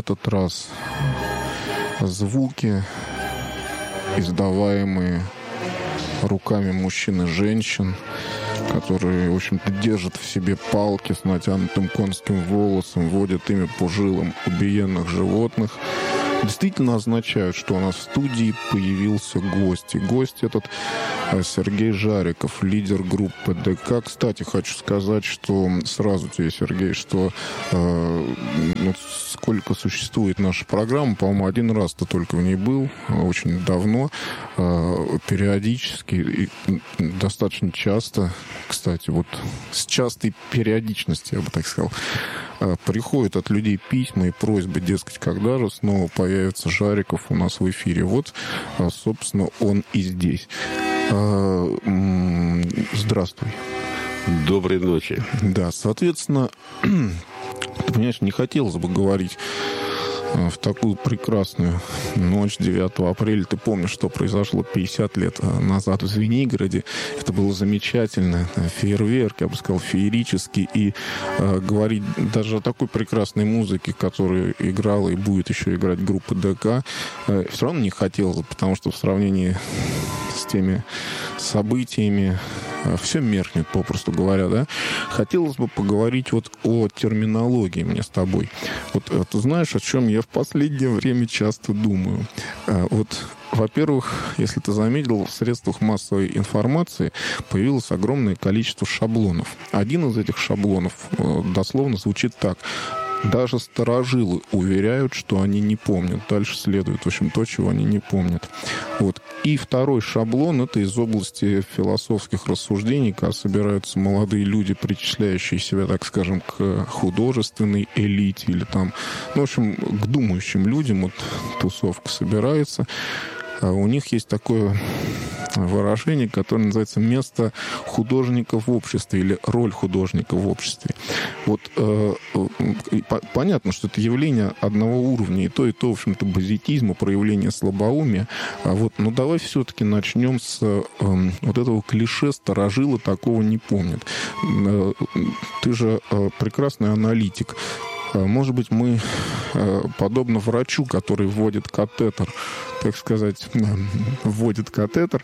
этот раз звуки, издаваемые руками мужчин и женщин, которые, в общем-то, держат в себе палки с натянутым конским волосом, водят ими по жилам убиенных животных, действительно означают, что у нас в студии появился гость. И гость этот Сергей Жариков, лидер группы ДК. Кстати, хочу сказать, что сразу тебе, Сергей, что сколько существует наша программа, по-моему, один раз ты только в ней был, очень давно, периодически, и достаточно часто, кстати, вот с частой периодичностью, я бы так сказал, приходят от людей письма и просьбы, дескать, когда же снова появится Жариков у нас в эфире. Вот, собственно, он и здесь. Здравствуй. Доброй ночи. Да, соответственно, ты понимаешь, не хотелось бы говорить в такую прекрасную ночь 9 апреля. Ты помнишь, что произошло 50 лет назад в Звенигороде. Это было замечательно. Фейерверк, я бы сказал, феерический. И говорить даже о такой прекрасной музыке, которую играла и будет еще играть группа ДК, все равно не хотелось, потому что в сравнении с теми событиями все меркнет, попросту говоря, да. Хотелось бы поговорить вот о терминологии мне с тобой. Вот ты знаешь, о чем я в последнее время часто думаю? Вот, во-первых, если ты заметил, в средствах массовой информации появилось огромное количество шаблонов. Один из этих шаблонов дословно звучит так: даже старожилы уверяют, что они не помнят. Дальше следует, в общем, то, чего они не помнят. Вот. И второй шаблон — это из области философских рассуждений, когда собираются молодые люди, причисляющие себя, так скажем, к художественной элите или там, ну, в общем, к думающим людям. Вот тусовка собирается. У них есть такое выражение, которое называется «место художника в обществе» или «роль художника в обществе». Вот понятно, что это явление одного уровня, и то, в общем-то, базитизма, проявление слабоумия. Вот, но давай все-таки начнем с вот этого клише «старожилы такого не помнят». Ты же прекрасный аналитик. Может быть, мы, подобно врачу, который вводит катетер, так сказать, вводит катетер,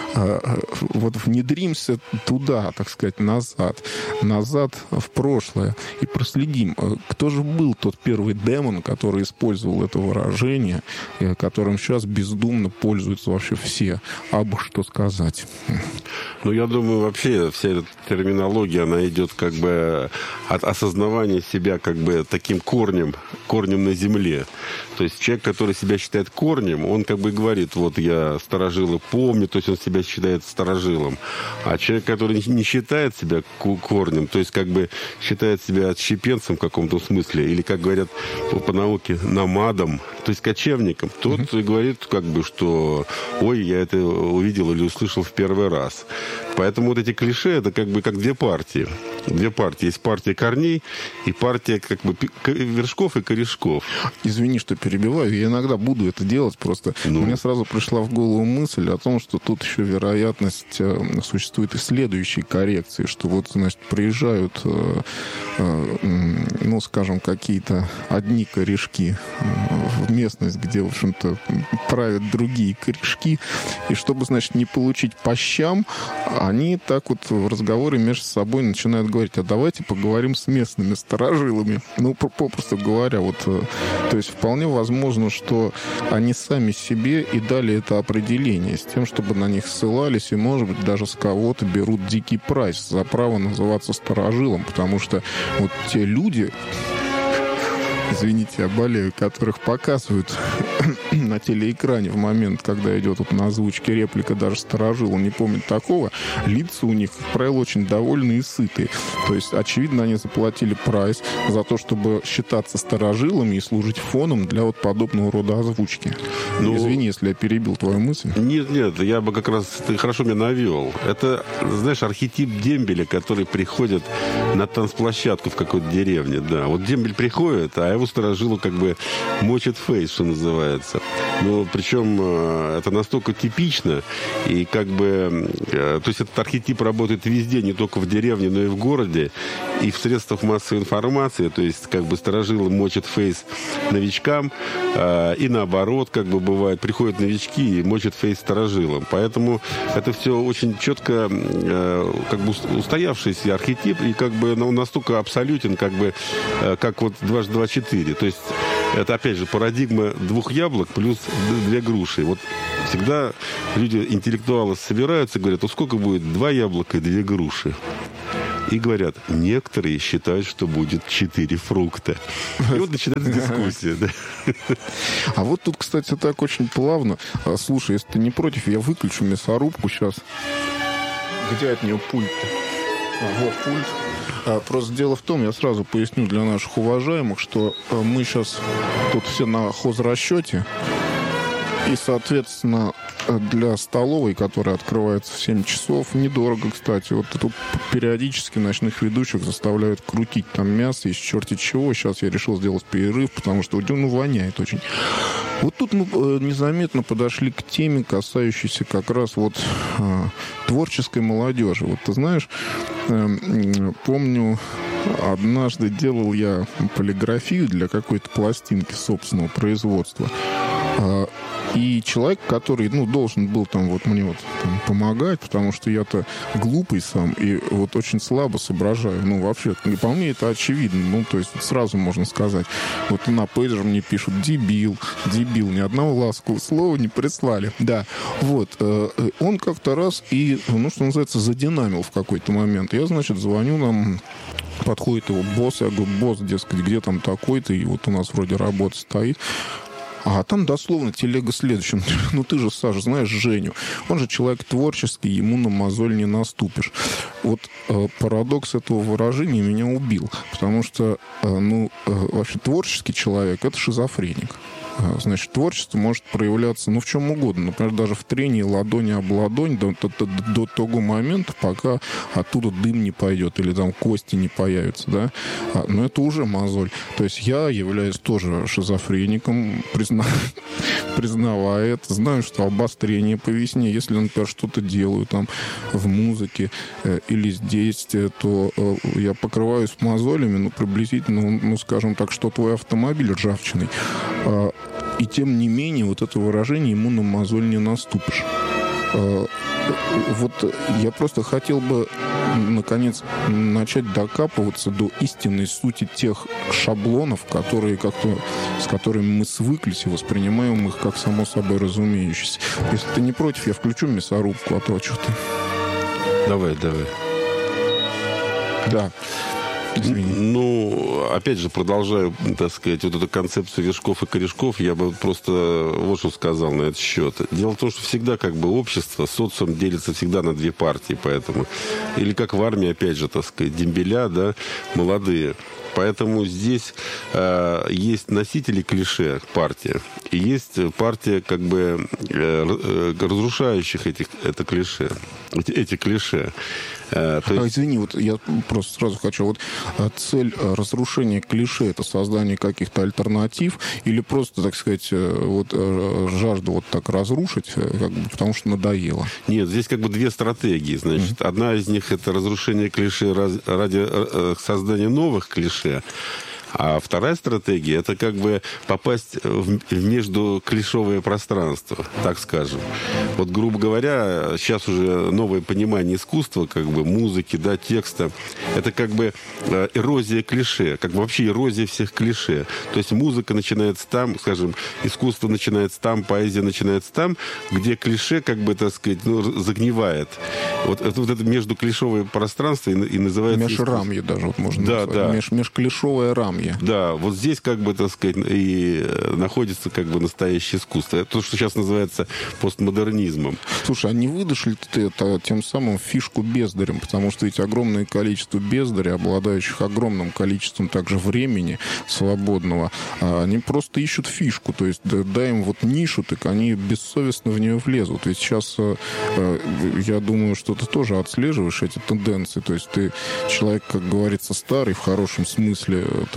вот внедримся туда, так сказать, назад в прошлое, и проследим, кто же был тот первый демон, который использовал это выражение, которым сейчас бездумно пользуются вообще все. Абы что сказать. Ну, я думаю, вообще вся эта терминология, она идет как бы от осознавания себя как бы таким корнем на земле. То есть человек, который себя считает корнем, он как бы говорит: вот я старожилы помню, то есть он себя считает старожилом. А человек, который не считает себя корнем, то есть как бы считает себя отщепенцем в каком-то смысле, или, как говорят по науке, номадом, то есть кочевником, тот говорит как бы, что ой, я это увидел или услышал в первый раз. Поэтому вот эти клише, это как бы как две партии. Есть партия корней и партия как бы вершков и корешков. Извини, что перебиваю. Я иногда буду это делать. Просто мне сразу пришла в голову мысль о том, что тут еще вероятность существует и следующей коррекции, что вот, значит, приезжают, ну, скажем, какие-то одни корешки в местность, где, в общем-то, правят другие корешки, и чтобы, значит, не получить по щам, они так вот в разговоре между собой начинают говорить: а давайте поговорим с местными старожилами. Ну, попросту говоря, вот, то есть вполне возможно, что они сами себе и дали это определение с тем, чтобы на них ссылались, и, может быть, даже с кого-то берут дикий прайс за право называться старожилом, потому что вот те люди, извините, я болею, которых показывают на телеэкране в момент, когда идет вот на озвучке реплика, даже старожил, он не помнит такого, лица у них, как правило, очень довольные и сытые. То есть, очевидно, они заплатили прайс за то, чтобы считаться старожилами и служить фоном для вот подобного рода озвучки. Ну, извини, если я перебил твою мысль. Нет, я бы как раз... Ты хорошо меня навел. Это, знаешь, архетип дембеля, который приходит на танцплощадку в какой-то деревне, да. Вот дембель приходит, а его старожилы как бы мочат фейс, что называется. Но причем это настолько типично, и как бы, то есть этот архетип работает везде, не только в деревне, но и в городе, и в средствах массовой информации, то есть как бы старожилы мочат фейс новичкам, и наоборот, как бы бывает, приходят новички и мочат фейс старожилам. Поэтому это все очень четко как бы устоявшийся архетип, и как бы он настолько абсолютен, как бы как вот 2 × 2 = 4. То есть это, опять же, парадигма 2 яблок плюс 2 груши. Вот всегда люди, интеллектуалы, собираются и говорят, вот сколько будет 2 яблока и 2 груши? И говорят, некоторые считают, что будет 4 фрукта. И вот начинается дискуссия. Да. А вот тут, кстати, так очень плавно. Слушай, если ты не против, я выключу мясорубку сейчас. Где от нее пульт? Вот пульт. Просто дело в том, я сразу поясню для наших уважаемых, что мы сейчас тут все на хозрасчете. И, соответственно, для столовой, которая открывается в 7 часов, недорого, кстати. Вот тут периодически ночных ведущих заставляют крутить там мясо из черти чего. Сейчас я решил сделать перерыв, потому что воняет очень. Вот тут мы незаметно подошли к теме, касающейся как раз вот творческой молодежи. Вот ты знаешь, помню, однажды делал я полиграфию для какой-то пластинки собственного производства. И человек, который, должен был там вот мне вот там помогать, потому что я-то глупый сам и вот очень слабо соображаю. Вообще, по мне это очевидно. То есть сразу можно сказать. Вот на пейджер мне пишут дебил, ни одного ласкового слова не прислали. Да, вот. Он как-то раз и, что называется, задинамил в какой-то момент. Я, значит, звоню нам, подходит его босс, я говорю, босс, дескать, где там такой-то, и вот у нас вроде работа стоит. А там дословно телега следующим. Ты же, Саша, знаешь Женю. Он же человек творческий, ему на мозоль не наступишь. Вот парадокс этого выражения меня убил. Потому что, вообще творческий человек – это шизофреник. Значит, творчество может проявляться, в чем угодно. Например, даже в трении ладони об ладонь до того момента, пока оттуда дым не пойдет или там кости не появятся, да. Но это уже мозоль. То есть я являюсь тоже шизофреником, признавая это. Знаю, что обострение по весне, если, например, что-то делаю там в музыке или здесь, то я покрываюсь мозолями, приблизительно, скажем так, что твой автомобиль ржавчиной. И тем не менее, вот это выражение ему на мозоль не наступишь. Вот я просто хотел бы, наконец, начать докапываться до истинной сути тех шаблонов, с которыми мы свыклись и воспринимаем их как само собой разумеющееся. Если ты не против, я включу мясорубку, а то что ты... Давай. Да. Извини. Опять же, продолжаю, так сказать, вот эту концепцию вершков и корешков, я бы просто вот что сказал на этот счет. Дело в том, что всегда как бы общество, социум делится всегда на 2 партии, поэтому... Или как в армии, опять же, так сказать, дембеля, да, молодые. Поэтому здесь есть носители клише партия, и есть партия как бы разрушающих эти клише. Извини, вот я просто сразу хочу. Вот цель разрушения клише – это создание каких-то альтернатив или просто, так сказать, жажда вот так разрушить, потому что надоело? Нет, здесь как бы 2 стратегии. Значит, одна из них – это разрушение клише ради создания новых клише. А вторая стратегия – это как бы попасть в междуклишовое пространство, так скажем. Вот, грубо говоря, сейчас уже новое понимание искусства, как бы музыки, да, текста, это как бы эрозия клише, как бы вообще эрозия всех клише. То есть музыка начинается там, скажем, искусство начинается там, поэзия начинается там, где клише, как бы, так сказать, загнивает. Вот это междуклишовое пространство и называется... Межрамье даже вот можно назвать. Да. Межклишовое рамье. Да, вот здесь, как бы, так сказать, и находится, как бы, настоящее искусство. Это то, что сейчас называется постмодернизмом. Слушай, а не выдашь ли ты это тем самым фишку бездарем? Потому что ведь огромное количество бездарей, обладающих огромным количеством также времени свободного, они просто ищут фишку. То есть, дай им вот нишу, так они бессовестно в нее влезут. Ведь сейчас, я думаю, что ты тоже отслеживаешь эти тенденции. То есть, ты человек, как говорится, старый в хорошем смысле, то есть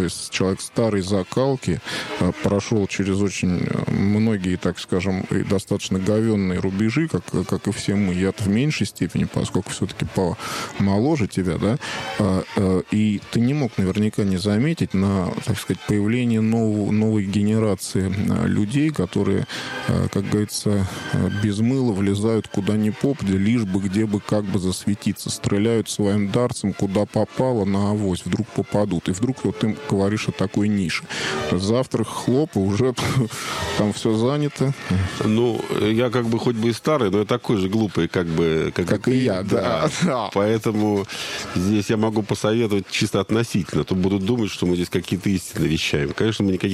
человек старой закалки, прошел через очень многие, так скажем, и достаточно говенные рубежи, как и все мы. Я-то в меньшей степени, поскольку все-таки помоложе тебя, да, и ты не мог наверняка не заметить на, так сказать, появление новой генерации людей, которые, как говорится, без мыла влезают куда ни попадя, лишь бы где бы как бы засветиться, стреляют своим дарцем куда попало на авось, вдруг попадут. И вдруг вот ты говоришь о такой нише. Завтра хлоп, и уже там все занято. Ну, я как бы хоть бы и старый, но я такой же глупый, как и я, да. Поэтому здесь я могу посоветовать чисто относительно. То будут думать, что мы здесь какие-то истины вещаем. Конечно, мы никаких